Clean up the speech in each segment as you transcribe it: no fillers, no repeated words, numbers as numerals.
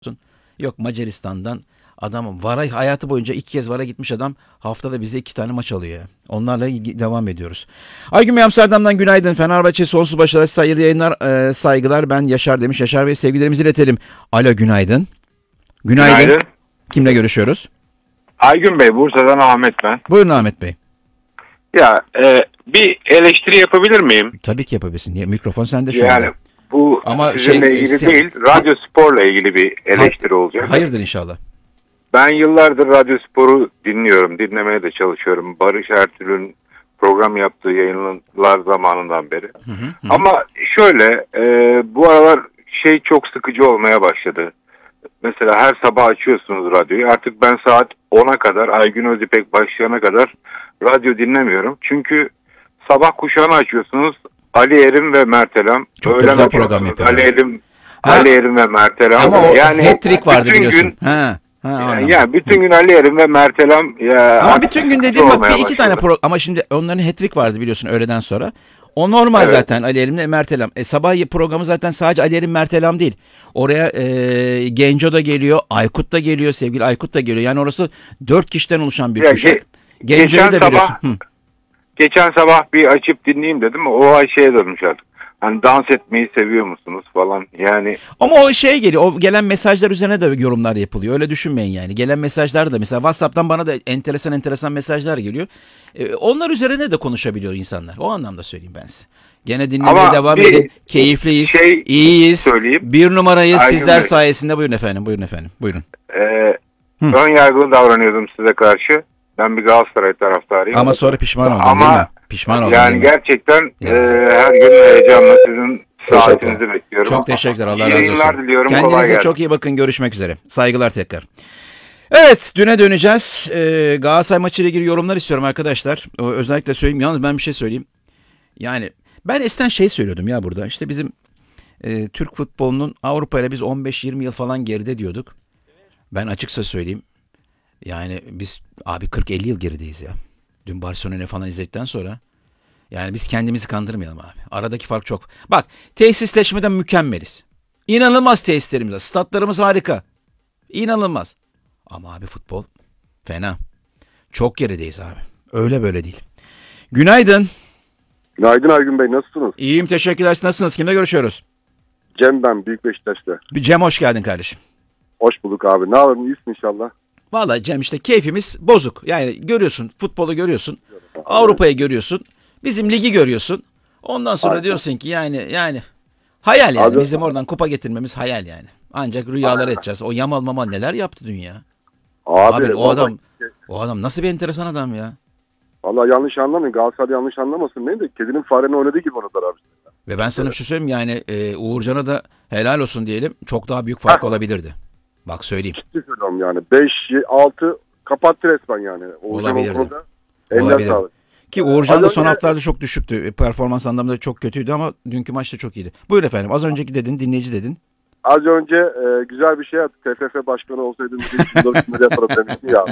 Yok Macaristan'dan adam VAR'a hayatı boyunca 2 kez VAR'a gitmiş adam haftada bize 2 tane maç alıyor ya. Onlarla devam ediyoruz. Aygün Bey Amsterdam'dan günaydın. Fenerbahçe sonsuz başarılar, hayırlı yayınlar, saygılar. Ben Yaşar demiş. Yaşar Bey sevgilerimizi iletelim. Alo günaydın. Günaydın. Kimle görüşüyoruz? Aygün Bey, Bursa'dan Ahmet ben. Buyurun Ahmet Bey. Ya bir eleştiri yapabilir miyim? Tabii ki yapabilirsin. Mikrofon sende şu anda. Yani bu ama sizinle ilgili değil, Radyo Spor'la ilgili bir eleştiri olacak. Hayırdır inşallah. Ben yıllardır Radyo Spor'u dinliyorum, dinlemeye de çalışıyorum. Barış Ertuğrul'un program yaptığı yayınlar zamanından beri. Ama şöyle, bu aralar çok sıkıcı olmaya başladı. Mesela her sabah açıyorsunuz radyoyu. Artık ben saat 10'a kadar, Aygün Özipek başlayana kadar radyo dinlemiyorum. Çünkü sabah kuşağını açıyorsunuz. Ali Erim ve Mertelam. Çok güzel program yapıyorlar. Ali Erim ve Mertelam. Ama o yani hat-trick vardı biliyorsun. Gün, yani bütün gün Ali Erim ve Mertelam. Ama bütün gün dediğim bak bir iki tane program. Ama şimdi onların hat-trick vardı biliyorsun öğleden sonra. O normal zaten Ali Erim'le Mertelam. Sabah programı zaten sadece Ali Erim Mertelam değil. Oraya Genco da geliyor, Aykut da geliyor, sevgili Aykut da geliyor. Yani orası 4 kişiden oluşan bir kuşak. Genco'yu da biliyorsun. Geçen sabah bir açıp dinleyeyim dedim. O şeye dönmüş artık. Hani dans etmeyi seviyor musunuz falan yani. Ama o geliyor. O gelen mesajlar üzerine de yorumlar yapılıyor. Öyle düşünmeyin yani. Gelen mesajlar da mesela WhatsApp'tan bana da enteresan mesajlar geliyor. Onlar üzerine de konuşabiliyor insanlar. O anlamda söyleyeyim ben size. Gene dinlemeye devam edin. Keyifliyiz. İyiyiz. Söyleyeyim. 1 numarayız. Sizler sayesinde. Buyurun efendim. Buyurun. Ön yargılı davranıyordum size karşı. Ben bir Galatasaray taraftarıyım. Ama sonra pişman oldum değil mi? Pişman oldum. Yani gerçekten her gün heyecanla sizin saatinizi bekliyorum. Çok teşekkürler. Allah razı olsun. İyi yayınlar diliyorum. Kendinize çok iyi bakın. Görüşmek üzere. Saygılar tekrar. Evet, düne döneceğiz. Galatasaray maçıyla ilgili yorumlar istiyorum arkadaşlar. Özellikle söyleyeyim. Yalnız ben bir şey söyleyeyim. Yani ben eskiden söylüyordum ya burada. İşte bizim Türk futbolunun Avrupa ile biz 15-20 yıl falan geride diyorduk. Ben açıkça söyleyeyim. Yani biz abi 40-50 yıl gerideyiz ya. Dün Barcelona'yı falan izledikten sonra. Yani biz kendimizi kandırmayalım abi. Aradaki fark çok. Bak tesisleşmeden mükemmeliz. İnanılmaz tesislerimiz var. Statlarımız harika. İnanılmaz. Ama abi futbol fena. Çok gerideyiz abi. Öyle böyle değil. Günaydın. Günaydın Aygün Bey, nasılsınız? İyiyim, teşekkürler. Nasılsınız? Kimle görüşüyoruz? Cem ben, Büyük Beşiktaş'ta. Cem hoş geldin kardeşim. Hoş bulduk abi. Ne yapalım, iyisin inşallah. Vallahi Cem işte keyfimiz bozuk. Yani görüyorsun, futbolu görüyorsun. Avrupa'yı görüyorsun. Bizim ligi görüyorsun. Ondan sonra diyorsun ki yani hayal yani. Bizim oradan kupa getirmemiz hayal yani. Ancak rüyalar edeceğiz. O Yamal Mamal neler yaptı dünya. Abi o adam nasıl bir enteresan adam ya. Vallahi yanlış anlamayın. Galatasaray yanlış anlamasın beni de kedinin farenin oynadığı gibi oynadılar abi. Ve ben sana bir şey söyleyeyim yani Uğurcan'a da helal olsun diyelim. Çok daha büyük fark olabilirdi. Bak söyleyeyim. Ciddi söylüyorum yani. 5-6 kapattı resmen yani. Olabilirdi. Eline sağlık. Ki Uğurcan da son haftalarda çok düşüktü. Performans anlamında çok kötüydü ama dünkü maçta çok iyiydi. Buyur efendim. Az önceki dedin, dinleyici dedin. Az önce güzel bir şey yaptı. TFF başkanı olsaydım şunları yaparım demiştim ya.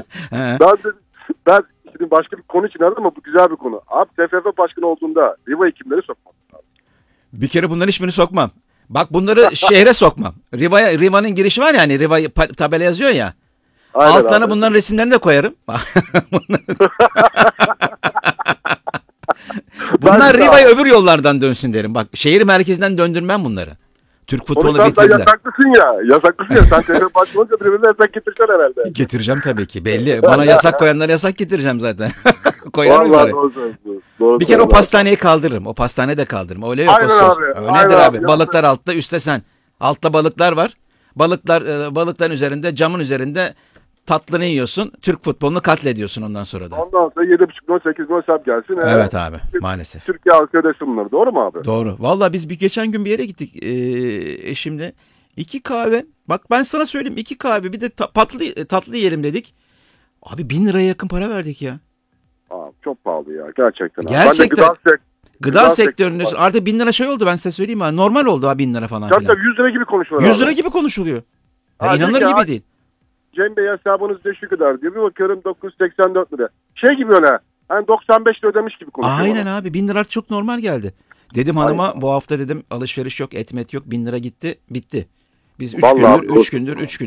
Ben şimdi başka bir konu için aradım ama bu güzel bir konu. Abi TFF başkanı olduğunda Riva'yı kimleri sokmaz? Bir kere bunların hiçbirini sokmam. Bak bunları şehre sokmam. Riva'nın girişi var ya hani Riva tabela yazıyor ya. Aynen altlarına abi. Bunların resimlerini de koyarım. Bunlar Riva'yı öbür yollardan dönsün derim. Bak şehir merkezinden döndürmem bunları. Türk futbolunu bitirdiler. Yasaklısın ya. Sen TFF başkanı olunca birbirine yasak getireceksin herhalde. Getireceğim tabii ki. Belli. Bana yasak koyanlara yasak getireceğim zaten. Koyarım böyle. Bir kere o pastaneyi kaldırırım. O pastane de kaldırırım. Öyle yok. Aynen abi. Öyledir abi. Balıklar altta, üstte sen. Altta balıklar var. Balıkların üzerinde, camın üzerinde tatlını yiyorsun. Türk futbolunu katlediyorsun ondan sonra da. Ondan sonra 7,5 milyon 8 milyon hesap gelsin. Evet abi maalesef. Türkiye halkı ödesin bunları. Doğru mu abi? Doğru. Vallahi biz geçen gün bir yere gittik eşimle. 2 kahve. Bak ben sana söyleyeyim 2 kahve bir de tatlı yiyelim dedik. Abi 1000 liraya yakın para verdik ya. Abi çok pahalı ya gerçekten. Gerçekten. Gıda sektöründe artık 1000 lira oldu ben size söyleyeyim ha. Normal oldu ha 1000 lira falan. Tabii 100 lira gibi konuşuluyor. 100 lira gibi konuşuluyor. İnanılır gibi değil. Cem Bey hesabınız da şu kadar diyor. Bir bakıyorum 984 lira. Gibi öyle. Hani 95 lira ödemiş gibi konuşuyor. Aynen abi 1000 lira çok normal geldi. Dedim hanıma bu hafta dedim alışveriş yok etmet yok 1000 lira gitti bitti. Biz 3 Vallahi gündür